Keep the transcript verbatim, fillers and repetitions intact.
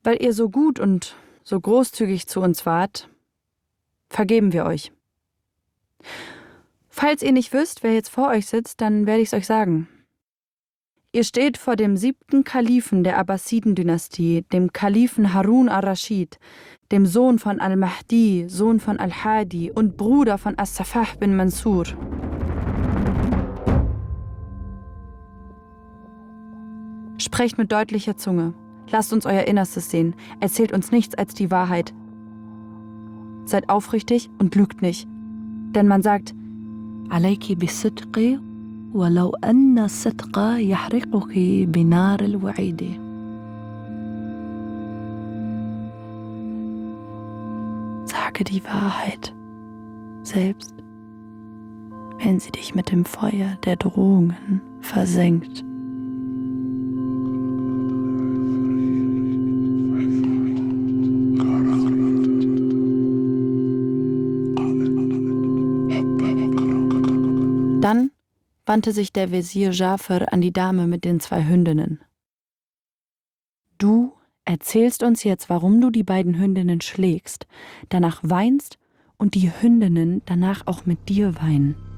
Weil ihr so gut und so großzügig zu uns wart, vergeben wir euch. Falls ihr nicht wisst, wer jetzt vor euch sitzt, dann werde ich es euch sagen. Ihr steht vor dem siebten Kalifen der Abbasiden-Dynastie, dem Kalifen Harun ar-Raschid, dem Sohn von al-Mahdi, Sohn von al-Hadi und Bruder von as-Safah bin Mansur. Sprecht mit deutlicher Zunge. Lasst uns euer Innerstes sehen. Erzählt uns nichts als die Wahrheit. Seid aufrichtig und lügt nicht. Denn man sagt, عليك بالصدق ولو أن الصدق يحرقك بنار الوعيد. Sage die Wahrheit, selbst wenn sie dich mit dem Feuer der Drohungen versenkt. Dann wandte sich der Wesir Jafar an die Dame mit den zwei Hündinnen. Du erzählst uns jetzt, warum du die beiden Hündinnen schlägst, danach weinst und die Hündinnen danach auch mit dir weinen.